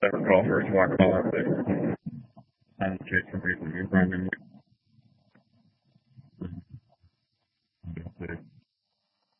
separate call for a swap call out there. Silent check somebody from your phone number.